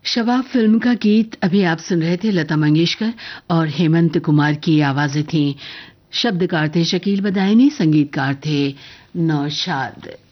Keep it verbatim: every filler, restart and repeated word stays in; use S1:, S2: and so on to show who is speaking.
S1: शबाब film का गीत अभी आप सुन रहे थे। लता मंगेशकर और हेमंत कुमार की आवाजें थीं। शब्दकार थे शकील बदायूनी, संगीतकार थे नौशाद।